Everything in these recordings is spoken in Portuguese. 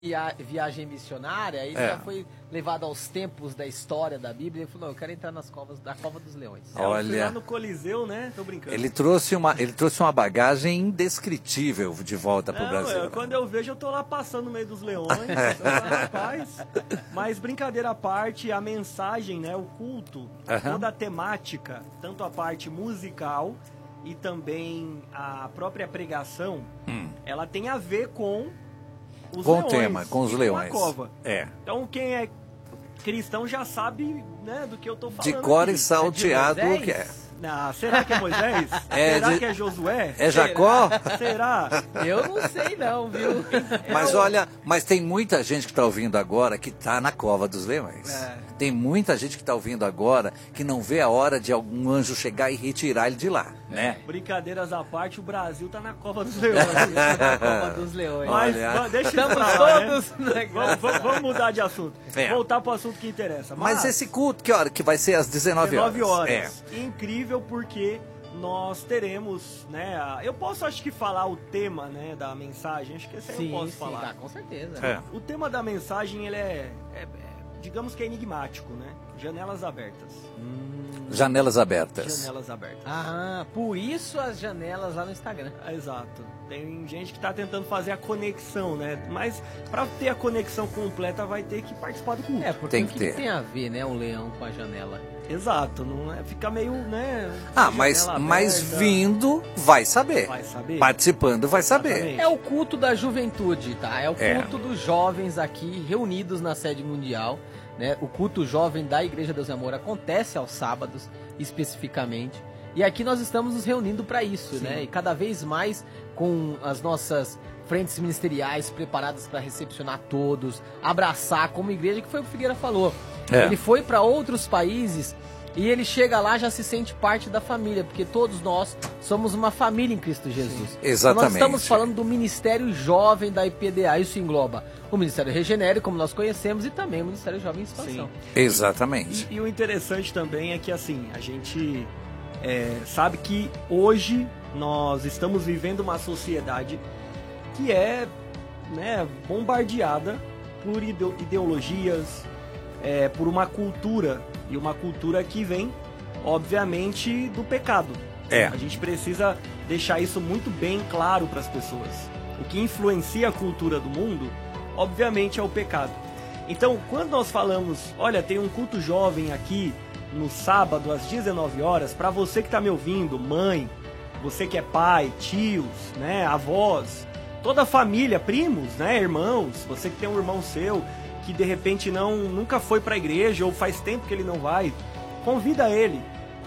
viagem missionária, ele já foi levado aos tempos da história da Bíblia, ele falou, não, eu quero entrar na cova dos leões. Olha, lá no Coliseu, né? Tô brincando. ele trouxe uma bagagem indescritível de volta pro Brasil. Quando eu vejo, eu tô lá passando no meio dos leões, rapaz. Mas brincadeira à parte, a mensagem, né? O culto, toda a temática, tanto a parte musical e também a própria pregação, ela tem a ver com os com leões, o tema, com os leões. Com a cova. É. Então quem é cristão já sabe, né, do que eu tô falando. De cor e aqui. salteado o que é. Ah, será que é Moisés? Será que é Josué? É Jacó? Será? Eu não sei não, viu? Mas olha, mas tem muita gente que está ouvindo agora que está na cova dos leões. Tem muita gente que está ouvindo agora que não vê a hora de algum anjo chegar e retirar ele de lá, né? Brincadeiras à parte, o Brasil tá na cova dos leões. Na cova dos leões. Mas deixa Estamos todos, né? Vamos mudar de assunto. Voltar para o assunto que interessa. Mas esse culto, que hora que vai ser às 19 horas? 19 horas. Incrível porque nós teremos, né? Eu posso, acho que, falar o tema, né, da mensagem. Acho que esse aí eu posso falar. Tá, com certeza. O tema da mensagem, ele digamos que é enigmático, né? Janelas abertas. Janelas abertas. Janelas abertas. Ah, por isso as janelas lá no Instagram. Exato. Tem gente que está tentando fazer a conexão, né? Mas para ter a conexão completa vai ter que participar do culto. Porque o que tem a ver, né, um leão com a janela? Exato, não é, fica meio, né? Mas vindo vai saber. Vai saber. Participando vai saber. Exatamente. É o culto da juventude, tá? É o culto dos jovens aqui reunidos na sede mundial, né? O culto jovem da Igreja Deus e Amor acontece aos sábados, especificamente. E aqui nós estamos nos reunindo para isso, né? E cada vez mais com as nossas frentes ministeriais preparadas para recepcionar todos, abraçar como igreja, que foi o que o Figueira falou. Ele foi para outros países e ele chega lá já se sente parte da família, porque todos nós somos uma família em Cristo Jesus. Exatamente. Então nós estamos falando do Ministério Jovem da IPDA, isso engloba o Ministério Regenere, como nós conhecemos, e também o Ministério Jovem em Expansão. Exatamente. E o interessante também é que, assim, a gente sabe que hoje nós estamos vivendo uma sociedade que é, né, bombardeada por ideologias, por uma cultura, e uma cultura que vem, obviamente, do pecado. A gente precisa deixar isso muito bem claro para as pessoas. O que influencia a cultura do mundo, obviamente, é o pecado. Então, quando nós falamos, olha, tem um culto jovem aqui no sábado às 19 horas, para você que está me ouvindo, mãe, você que é pai, tios, né, avós, toda a família, primos, né, irmãos, você que tem um irmão seu que de repente nunca foi para a igreja ou faz tempo que ele não vai, convida ele.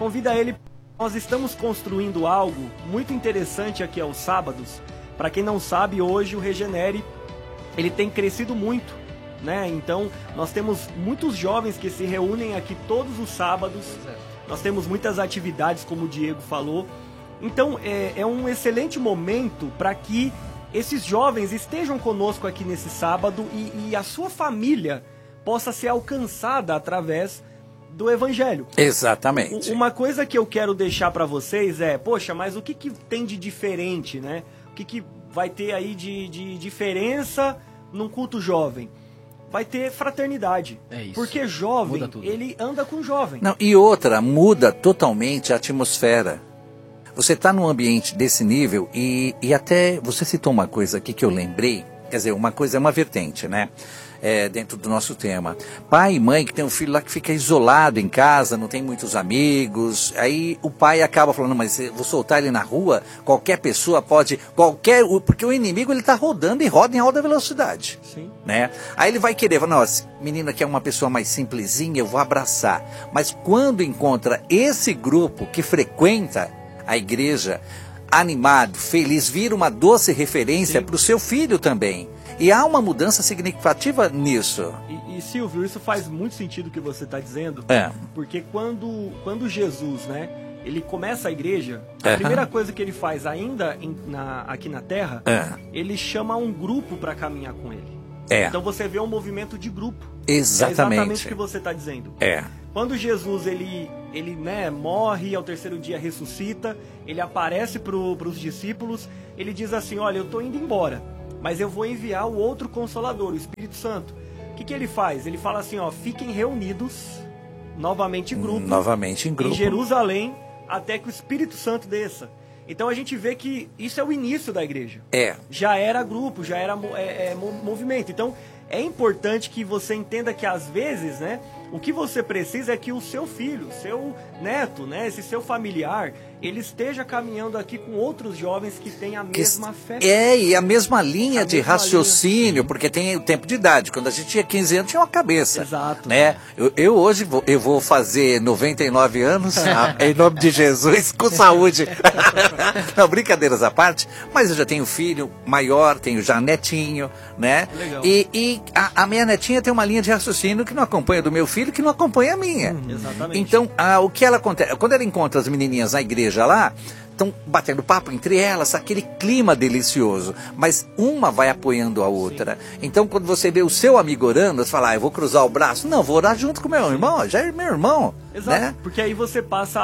Nós estamos construindo algo muito interessante aqui aos sábados. Para quem não sabe, hoje o Regenere ele tem crescido muito, né? Então nós temos muitos jovens que se reúnem aqui todos os sábados. Nós temos muitas atividades, como o Diego falou. Então é um excelente momento para que esses jovens estejam conosco aqui nesse sábado e a sua família possa ser alcançada através do Evangelho. Exatamente. Uma coisa que eu quero deixar para vocês poxa, mas o que tem de diferente, né? O que vai ter aí de diferença num culto jovem? Vai ter fraternidade. É isso. Porque jovem, ele anda com jovem. Não, e outra, muda totalmente a atmosfera. Você está num ambiente desse nível e até você citou uma coisa aqui que eu lembrei, quer dizer, uma coisa é uma vertente, né? Dentro do nosso tema. Pai e mãe que tem um filho lá que fica isolado em casa, não tem muitos amigos, aí o pai acaba falando, mas vou soltar ele na rua, qualquer pessoa pode, porque o inimigo ele está rodando e roda em alta velocidade. Sim. Né? Aí ele vai querer, falar, nossa, menina que é uma pessoa mais simplesinha, eu vou abraçar. Mas quando encontra esse grupo que frequenta a igreja, animado, feliz, vira uma doce referência para o seu filho também. E há uma mudança significativa nisso. E Silvio, isso faz muito sentido o que você está dizendo. Porque quando Jesus, né, ele começa a igreja, a primeira coisa que ele faz ainda aqui na Terra, ele chama um grupo para caminhar com ele. Então você vê um movimento de grupo. Exatamente. É exatamente o que você está dizendo. Quando Jesus ele né, morre, ao terceiro dia ressuscita, ele aparece para os discípulos, ele diz assim, olha, eu estou indo embora, mas eu vou enviar o outro Consolador, o Espírito Santo. O que ele faz? Ele fala assim, ó, fiquem reunidos novamente em grupo, em Jerusalém, até que o Espírito Santo desça. Então a gente vê que isso é o início da igreja. Já era grupo, já era movimento. Então é importante que você entenda que às vezes, né, o que você precisa é que o seu filho, seu neto, né, esse seu familiar, ele esteja caminhando aqui com outros jovens que têm a mesma fé. E a mesma linha de raciocínio, porque tem o tempo de idade. Quando a gente tinha 15 anos, tinha uma cabeça. Exato. Né? Eu hoje eu vou fazer 99 anos, em nome de Jesus, com saúde. Não, brincadeiras à parte, mas eu já tenho filho maior, tenho já netinho, né? Legal. E a minha netinha tem uma linha de raciocínio que não acompanha do meu filho, que não acompanha a minha. Exatamente. Então, o que ela acontece? Quando ela encontra as menininhas na igreja lá, estão batendo papo entre elas, aquele clima delicioso, mas uma vai apoiando a outra. Sim. Então, quando você vê o seu amigo orando, você fala, eu vou cruzar o braço. Não, vou orar junto com meu irmão, já é meu irmão. Exato, né? Porque aí você passa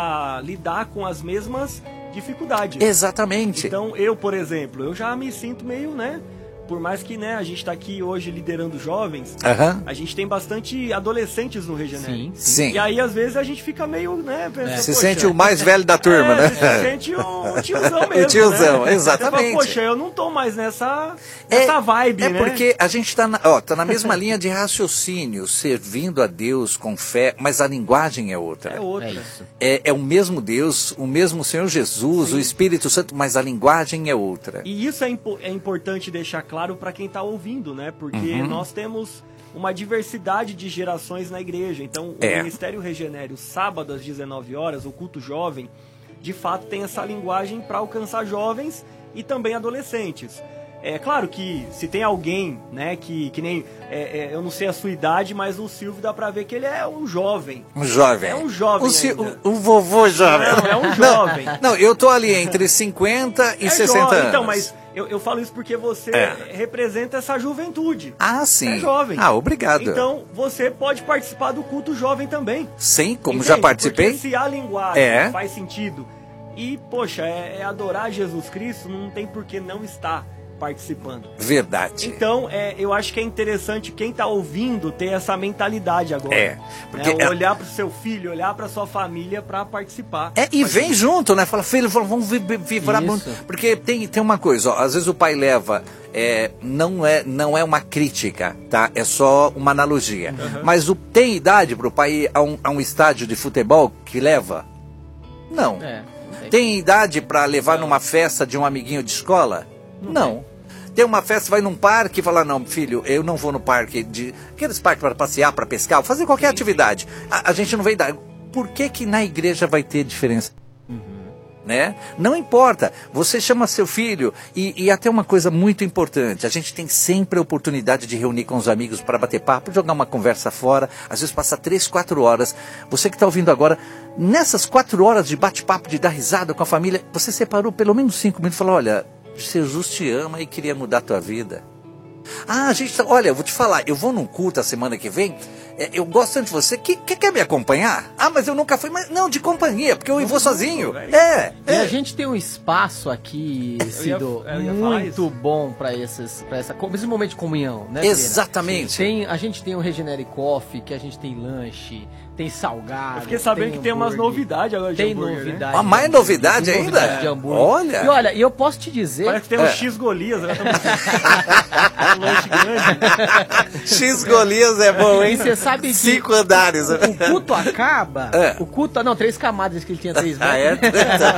a lidar com as mesmas dificuldades. Exatamente. Então, eu, por exemplo, eu já me sinto meio, né... Por mais que, né, a gente está aqui hoje liderando jovens, a gente tem bastante adolescentes no Regenere. Sim. E aí, às vezes, a gente fica meio, né... Pensa, se sente o mais velho da turma, né? Se sente o tiozão mesmo, o tiozão, né? exatamente. Você fala, poxa, eu não tô mais nessa vibe, né? É porque a gente tá na mesma linha de raciocínio, servindo a Deus com fé, mas a linguagem é outra. É outra. É o mesmo Deus, o mesmo Senhor Jesus, o Espírito Santo, mas a linguagem é outra. E isso é importante deixar claro para quem está ouvindo, né? Porque nós temos uma diversidade de gerações na igreja. Então, o Ministério Regenere, sábado às 19 horas, o culto jovem, de fato tem essa linguagem para alcançar jovens e também adolescentes. É claro que se tem alguém, né, que nem, eu não sei a sua idade, mas o Silvio dá pra ver que ele é um jovem. Um jovem. É um jovem o vovô jovem. Não, é um jovem. Não, eu tô ali entre 50 e 60 jovem. anos. Então, mas eu falo isso porque você representa essa juventude. Ah, sim. É jovem. Ah, obrigado. Então, você pode participar do culto jovem também. Sim, como Entende? já participei. Porque se a linguagem faz sentido e, poxa, adorar Jesus Cristo, não tem por que não estar participando. Verdade. Então, eu acho que é interessante quem está ouvindo ter essa mentalidade agora. Porque olhar para o seu filho, olhar para sua família para participar. E vem junto, né? Fala, filho, vamos vibrar muito. Porque tem uma coisa, ó, às vezes o pai leva, não é uma crítica, tá? É só uma analogia. Mas tem idade para o pai ir a um estádio de futebol que leva? Não. Tem idade para levar numa festa de um amiguinho de escola? Não. Tem uma festa, vai num parque e fala, não, filho, eu não vou no parque, aqueles parques para passear, para pescar, fazer qualquer atividade. A gente não vai dar. Por que na igreja vai ter diferença? Né? Não importa, você chama seu filho e até uma coisa muito importante, a gente tem sempre a oportunidade de reunir com os amigos para bater papo, jogar uma conversa fora, às vezes passa 3, 4 horas, você que está ouvindo agora, nessas 4 horas de bate-papo, de dar risada com a família, você separou pelo menos 5 minutos e falou, olha, Jesus te ama e queria mudar a tua vida. Olha, eu vou te falar, eu vou num culto a semana que vem, eu gosto tanto de você, quer me acompanhar? Mas eu nunca fui, mas não, de companhia, porque eu vou sozinho. E a gente tem um espaço aqui, Cido, muito bom para esse momento de comunhão, né? Exatamente. A gente tem o Regenere Coffee, que a gente tem lanche, tem salgado. Eu fiquei sabendo que tem umas novidades agora de hambúrguer. Tem novidade. Né? Mais novidade ainda? Novidade de hambúrguer. Olha. E olha, eu posso te dizer... Parece que tem um X-Golias, né? Um lanche grande. X-Golias é bom, hein? E você sabe que 5 andares. O culto acaba... O culto... Não, 3 camadas, que ele tinha 3 metros.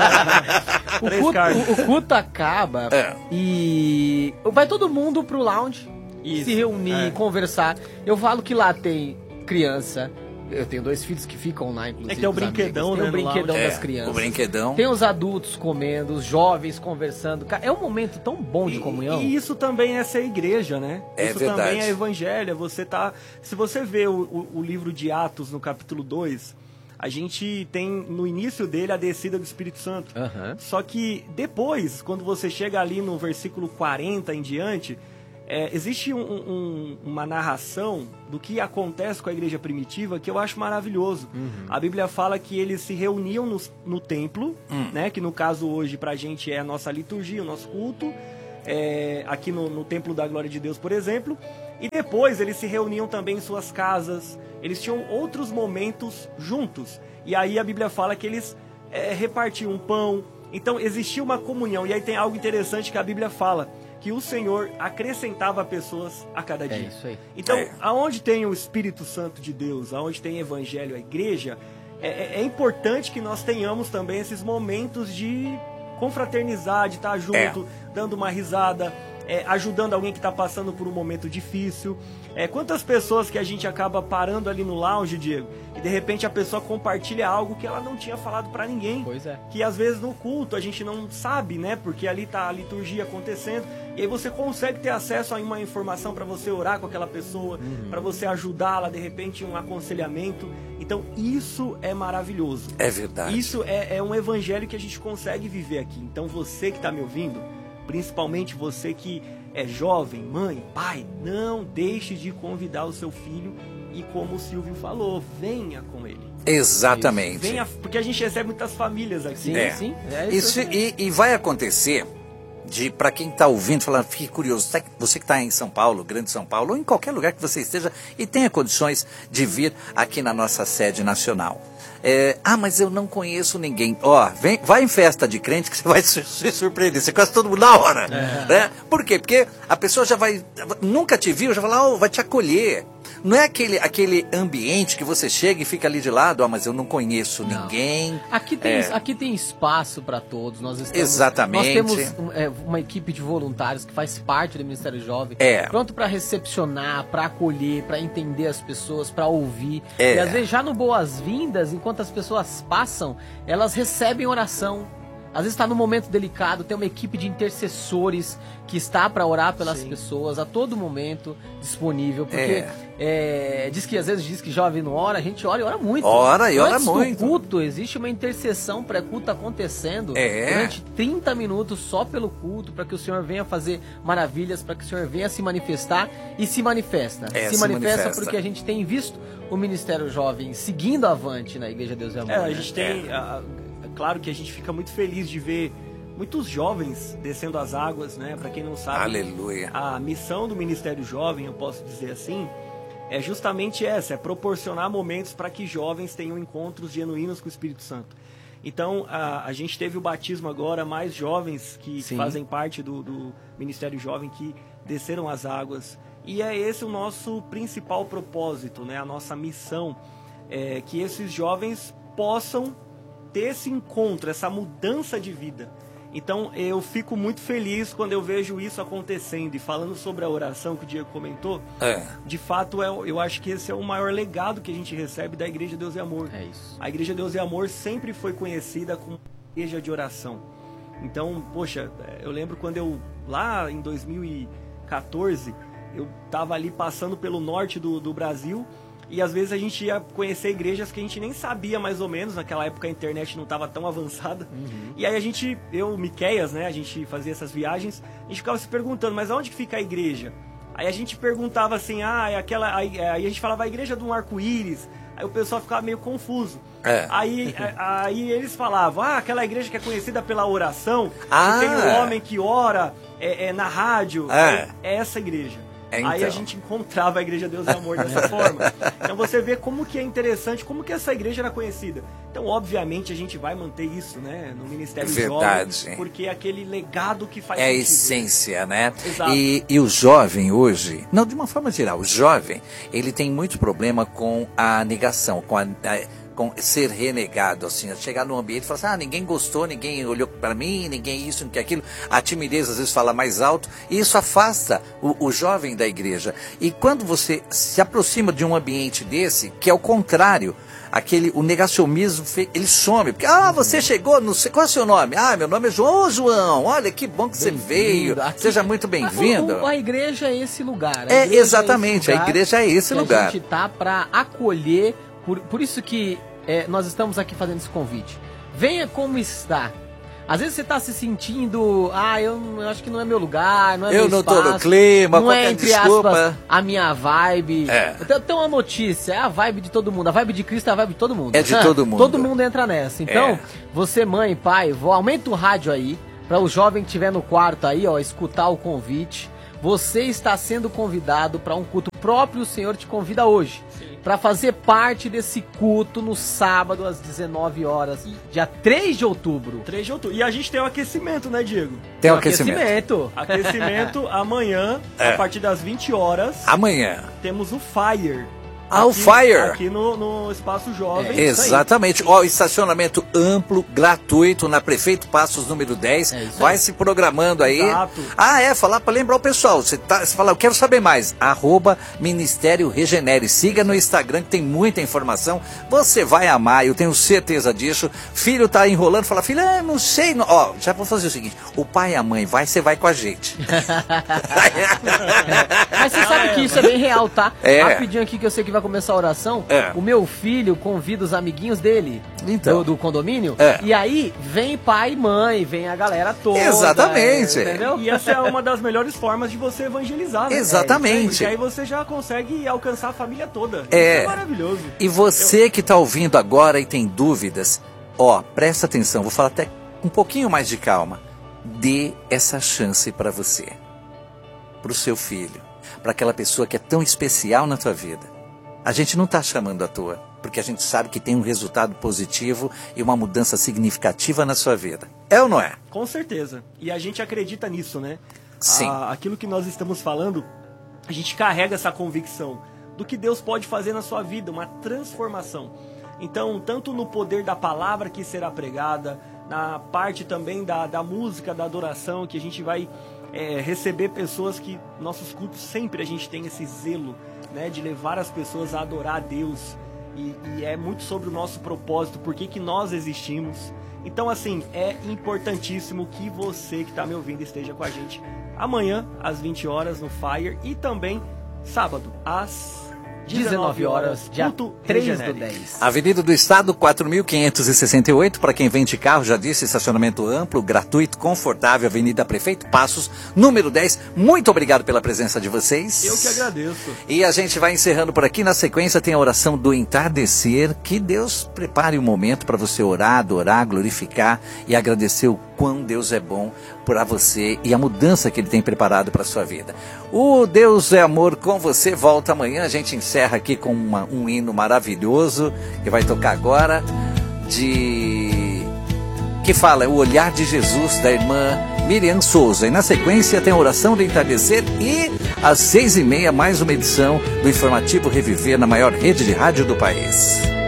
O culto acaba e vai todo mundo pro lounge se reunir, conversar. Eu falo que lá tem criança... Eu tenho 2 filhos que ficam lá, inclusive. Tem o brinquedão, né? Tem o brinquedão das crianças. O brinquedão. Tem os adultos comendo, os jovens conversando. É um momento tão bom de comunhão. E isso também é ser igreja, né? Isso verdade. Também é evangelho. Se você vê o livro de Atos, no capítulo 2, a gente tem no início dele a descida do Espírito Santo. Só que depois, quando você chega ali no versículo 40 em diante... existe uma narração do que acontece com a igreja primitiva que eu acho maravilhoso. A Bíblia fala que eles se reuniam no templo, né, que no caso hoje pra gente é a nossa liturgia, o nosso culto, aqui no Templo da Glória de Deus, por exemplo. E depois eles se reuniam também em suas casas. Eles tinham outros momentos juntos. E aí a Bíblia fala que eles repartiam pão. Então existia uma comunhão. E aí tem algo interessante que a Bíblia fala, que o Senhor acrescentava pessoas a cada dia. É isso aí. Então, aonde tem o Espírito Santo de Deus, aonde tem Evangelho, a igreja, é importante que nós tenhamos também esses momentos de confraternizar, de estar junto, dando uma risada, ajudando alguém que está passando por um momento difícil. Quantas pessoas que a gente acaba parando ali no lounge, Diego, e de repente a pessoa compartilha algo que ela não tinha falado para ninguém. Pois é. Que às vezes no culto a gente não sabe, né? Porque ali tá a liturgia acontecendo. E aí você consegue ter acesso a uma informação para você orar com aquela pessoa, para você ajudá-la, de repente um aconselhamento. Então isso é maravilhoso. É verdade. Isso é um evangelho que a gente consegue viver aqui. Então você que está me ouvindo, principalmente você que é jovem, mãe, pai, não deixe de convidar o seu filho e, como o Silvio falou, venha com ele. Exatamente. Venha, porque a gente recebe muitas famílias aqui. Sim, né? sim. E vai acontecer para quem está ouvindo, falando, fique curioso, você que está em São Paulo, Grande São Paulo, ou em qualquer lugar que você esteja e tenha condições de vir aqui na nossa sede nacional. Mas eu não conheço ninguém. Vai em festa de crente que você vai se surpreender. Você conhece todo mundo na hora. Né? Por quê? Porque a pessoa já nunca te viu, já vai te acolher. Não é aquele ambiente que você chega e fica ali de lado, mas eu não conheço ninguém. Aqui tem espaço para todos. Exatamente. Nós temos uma equipe de voluntários que faz parte do Ministério Jovem, pronto para recepcionar, para acolher, para entender as pessoas, para ouvir. E às vezes já no boas-vindas, enquanto as pessoas passam, elas recebem oração. Às vezes está num momento delicado, tem uma equipe de intercessores que está para orar pelas pessoas a todo momento disponível, porque às vezes diz que jovem não ora, a gente ora e ora muito. Ora Antes muito. do culto, existe uma intercessão pré-culto acontecendo durante 30 minutos só pelo culto, para que o Senhor venha fazer maravilhas, para que o Senhor venha se manifestar e se manifesta. Se manifesta porque a gente tem visto o Ministério Jovem seguindo avante na Igreja Deus e Amor. A gente tem... Claro que a gente fica muito feliz de ver muitos jovens descendo as águas, né? Para quem não sabe, aleluia, a missão do Ministério Jovem, eu posso dizer assim, é justamente essa, é proporcionar momentos para que jovens tenham encontros genuínos com o Espírito Santo. Então, a gente teve o batismo agora, mais jovens que fazem parte do Ministério Jovem que desceram as águas. E é esse o nosso principal propósito, né? A nossa missão, que esses jovens possam ter esse encontro, essa mudança de vida. Então eu fico muito feliz quando eu vejo isso acontecendo. E falando sobre a oração que o Diego comentou, de fato eu acho que esse é o maior legado que a gente recebe da Igreja Deus e Amor. É isso. A Igreja Deus e Amor sempre foi conhecida como igreja de oração. Então, poxa, eu lembro quando lá em 2014, eu estava ali passando pelo norte do Brasil. E às vezes a gente ia conhecer igrejas que a gente nem sabia mais ou menos, naquela época a internet não estava tão avançada. E aí eu, Miqueias, né, a gente fazia essas viagens, a gente ficava se perguntando, mas aonde que fica a igreja? Aí a gente perguntava assim, aí a gente falava a igreja do arco-íris, aí o pessoal ficava meio confuso. Aí eles falavam, aquela igreja que é conhecida pela oração, que tem um homem que ora na rádio, é essa igreja. Aí a gente encontrava a Igreja Deus e Amor dessa forma. Então você vê como que é interessante, como que essa igreja era conhecida. Então, obviamente, a gente vai manter isso, né, no Ministério Jovem, porque é aquele legado que faz sentido. É a essência, né? Exato. E o jovem hoje, não, de uma forma geral, o jovem, ele tem muito problema com a negação, com ser renegado, assim, chegar num ambiente e falar assim, ninguém gostou, ninguém olhou para mim, ninguém isso, ninguém aquilo. A timidez às vezes fala mais alto e isso afasta o jovem da igreja. E quando você se aproxima de um ambiente desse, que é o contrário, o negacionismo, ele some, porque, você chegou, não sei, qual é o seu nome? Meu nome é João. João, olha que bom que você veio, seja muito bem-vindo. A igreja é esse lugar. Exatamente, a igreja é esse lugar. A gente tá para acolher, por isso que nós estamos aqui fazendo esse convite. Venha como está. Às vezes você está se sentindo, eu acho que não é meu lugar, não é meu espaço. Eu não tô no clima, não é, entre aspas, a minha vibe. Tem uma notícia, é a vibe de todo mundo. A vibe de Cristo é a vibe de todo mundo. É de todo mundo. Todo mundo entra nessa. Então, você, mãe, pai, aumenta o rádio aí, para o jovem que estiver no quarto aí, ó, escutar o convite. Você está sendo convidado para um culto próprio, o Senhor te convida hoje. Para fazer parte desse culto no sábado às 19 horas, dia 3 de outubro. 3 de outubro. E a gente tem um aquecimento, né, Diego? Tem um aquecimento. Aquecimento amanhã, a partir das 20 horas. Amanhã. Temos o Fire. O Fire. Aqui no Espaço Jovem. Exatamente. Ó, estacionamento amplo, gratuito, na Prefeito Passos, número 10. Vai se programando aí. Exato. Falar para lembrar o pessoal. Você fala, eu quero saber mais. @Ministério Regenere. Siga no Instagram que tem muita informação. Você vai amar, eu tenho certeza disso. Filho tá enrolando, fala, filho, não sei. Não. Ó, já vou fazer o seguinte: o pai e a mãe, você vai com a gente. Mas você sabe que isso é bem real, tá? Rapidinho aqui que eu sei que vai começar a oração. O meu filho convida os amiguinhos dele do condomínio. E aí vem pai e mãe, vem a galera toda. Exatamente. Entendeu? E essa é uma das melhores formas de você evangelizar, né? Exatamente. Porque aí você já consegue alcançar a família toda. Isso é maravilhoso. E você que está ouvindo agora e tem dúvidas, presta atenção, vou falar até um pouquinho mais de calma. Dê essa chance para você, para o seu filho, para aquela pessoa que é tão especial na tua vida. A gente não está chamando à toa, porque a gente sabe que tem um resultado positivo e uma mudança significativa na sua vida. É ou não é? Com certeza. E a gente acredita nisso, né? Sim. Aquilo que nós estamos falando, a gente carrega essa convicção do que Deus pode fazer na sua vida, uma transformação. Então, tanto no poder da palavra que será pregada, na parte também da música, da adoração, que a gente vai receber pessoas que, nossos cultos, sempre a gente tem esse zelo, né, de levar as pessoas a adorar a Deus, e é muito sobre o nosso propósito, por que nós existimos. Então, assim, é importantíssimo que você que está me ouvindo esteja com a gente amanhã às 20 horas no Fire, e também sábado às 19 horas, dia 3/10. Avenida do Estado, 4.568, para quem vem de carro, já disse, estacionamento amplo, gratuito, confortável, Avenida Prefeito Passos, número 10. Muito obrigado pela presença de vocês. Eu que agradeço. E a gente vai encerrando por aqui. Na sequência tem a oração do entardecer. Que Deus prepare um momento para você orar, adorar, glorificar e agradecer o quão Deus é bom para você e a mudança que Ele tem preparado para a sua vida. O Deus é Amor com você volta amanhã. A gente encerra aqui com um hino maravilhoso que vai tocar agora, que fala o olhar de Jesus, da irmã Miriam Souza. E na sequência tem a oração do entardecer e às 6h30 mais uma edição do Informativo Reviver na maior rede de rádio do país.